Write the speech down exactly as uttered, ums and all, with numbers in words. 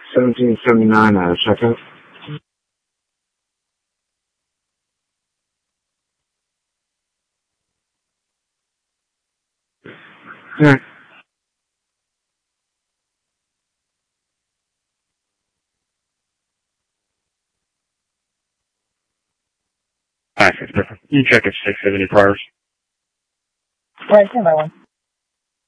seventeen seventy-nine, uh, checkout. Yeah. Alright, you check if six have any priors. Right, ten by one.